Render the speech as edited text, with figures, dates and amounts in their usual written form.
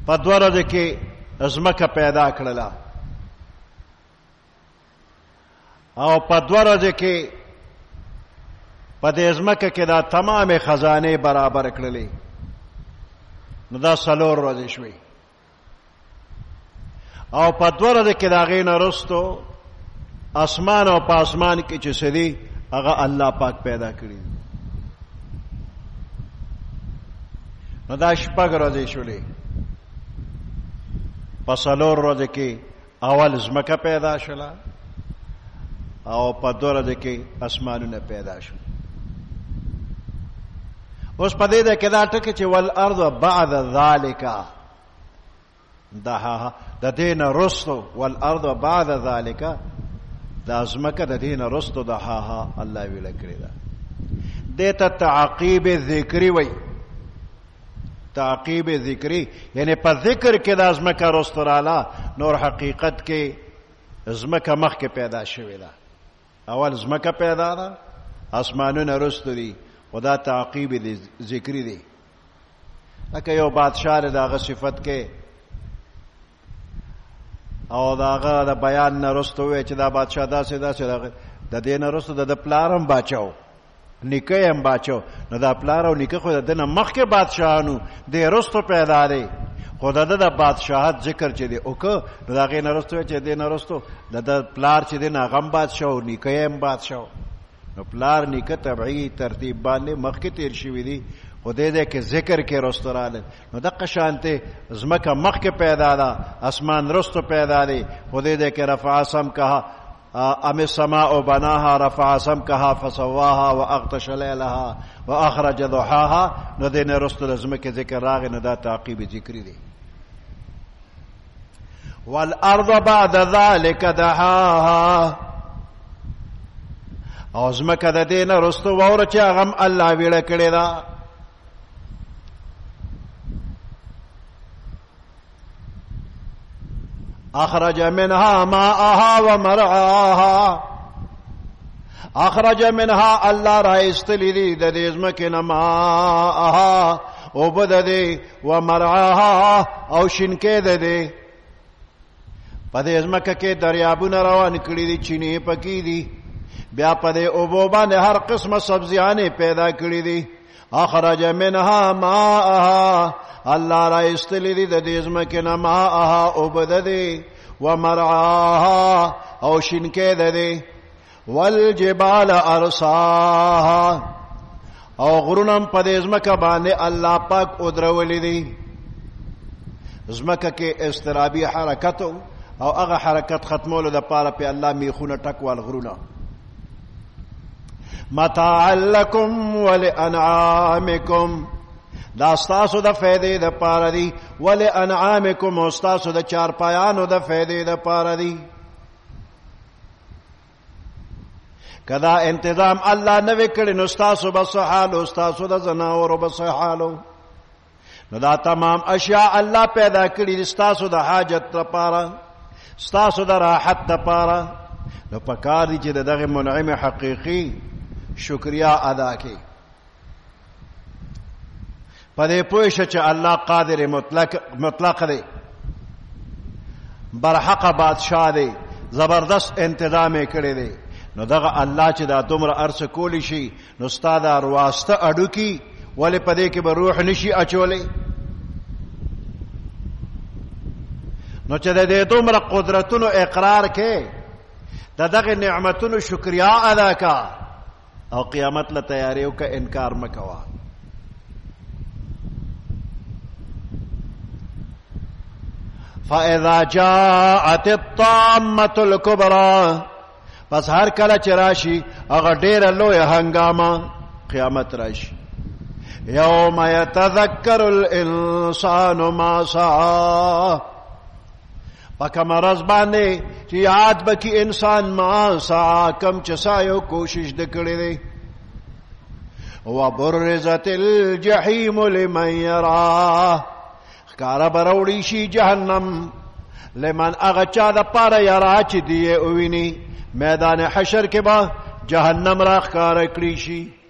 په 2 ورځو کې ځمکه پیدا کړله او په 2 ورځو کې په دې ځمکه کې دا تمامې خزانې برابر کړلې نو دا 4 ورځې شوې او په 2 ورځو کې د هغې نه وروستو اسمان او په اسمان کې چې څه دي هغه الله پاک پیدا کړي نو دا 6 ورځې شولې په 4 ورځو کې اول ځمکه پیدا شوله او په 2 ورځو کې اسمانونه پیدا شول اوس په دې کې دا ټکي چې والارض بعد ذلك د دې نه وروستو والارض بعد ذلك دا ځمکه د دې نه وروستو دحاها الله ویله کړې ده دې ته تعقیب ذکري وایي تعقیب ذکری یعنی په ذکر کې د ځمکه وروسته راله نور حقیقت کې ځمکه مخکې پیدا شوې ده اول ځمکه پیدا ده اسمانونه وروسته دي خو دا تعقیب ذکری دی لکه یو بادشاه د هغه صفت کې او د هغه د بیان نه وروسته ووایي چې دا بادشاه داسې د دې نه وروسته د پلار هم باچا و نیکه هم باچو نو دا پلار او نیکه خو د دنه مخکې بادشاهانو د وروسته پیدا دی خو د بادشاهت ذکر چې دی وکړه نو د هغې نه وروسته چې دې نه وروسته د پلار چې دی نه هغه هم بادشاه و نیکه هم بادشاه نو پلار نیکه طبعي ترتیب باندې مخکې تیر شوي دي خو دې کې ذکر کې وروسته راغلی نو دقه شانتې ځمکه مخکې پیدا ده اسمان وروسته پیدا دی خو دې کې رفع سمکها ام السماء بناها رفع سمكها فسواها واغطش ليلها واخرج ضحاها نو دې نه وروسته د ځمکې ذکر راغی نو دا تعقیب ذکري دی والارض بعد ذلك دحاها او ځمکه د دې نه وروسته واوره چې هغه هم الله ویړه کړې ده اخرج منها ماءها ومرعاها اخرج منها الله را استلی دی د دې ځمکې نه ماءها اوبه د دې ومرعاها او شینکې د دې په دې ځمکه کې دریابونه روان کړي دي چینې پکې دي بیا په دې اوبو باندې هر قسمه سبزیانې پیدا کړي دي اخرج منها ماءها الله را استلی دی د دې ځمکې نه ماءها اوبه د دې ومرعاها او شینکې د دې والجبال ارساها او غرونم په دې ځمکه باندې الله پاک ودرولې دي ځمکه کې استرابي حرکت او هغه حرکت ختمولو دپاره په الله میخونه ټکوال غرونه متاعا لکم ولانعامکم دا ستاسو د فائدې د پاره دي ولانعامکم او ستاسو د چارپایانو د فائدې د پاره دي کدا انتظام الله نه وکړي نو ستاسو بس حالو ستاسو د زناورو بس حالو نو دا تمام اشیاء الله پیدا کړي ستاسو د حاجت لپاره ستاسو د راحت لپاره نو پکار دي چې دغه منعم حقيقي شکریا ادا کړي پدې پوه شه چې الله قادر مطلق دی برحق بادشاہ دی زبردست انتظام یې کړی دی نو دغه الله چې دا دومره ارس کولی شي نو ستا دا واسطه اډوکي ولې پدې کې به روح نشي اچولی نو چې د دې دومره قدرتونو اقرار کې د دغه نعمتونو شکریا ادا کا او قیامت له تیاری وکړه انکار مه کوه فَإِذَا جَاءَتِ الطَّامَّةُ الْكُبْرَى پس هر کله چې راشي هغه ډیره لویه هنګامه قیامت راشي یوم یتذکر الانسان ما سعی په کومه ورځ باندې چې یاد به کړي انسان ما سعی کوم چې سعی او کوشش د کړی دی وبرزت الجحیم لمن یراه ښکاره به راوړی شي جهنم لمن هغه چا دپاره یرا چې دی یې وویني میدان حشر کې به جهنم را ښکاره کړی شي